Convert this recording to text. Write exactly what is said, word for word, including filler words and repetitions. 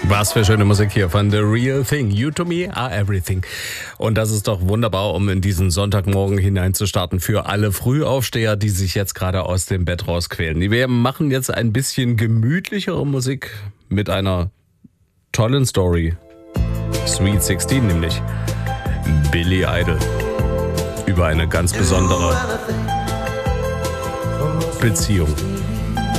Was für schöne Musik hier von The Real Thing. You to me are everything. Und das ist doch wunderbar, um in diesen Sonntagmorgen hineinzustarten für alle Frühaufsteher, die sich jetzt gerade aus dem Bett rausquälen. Wir machen jetzt ein bisschen gemütlichere Musik mit einer tollen Story. Sweet sixteen nämlich. Billy Idol. Über eine ganz besondere Beziehung.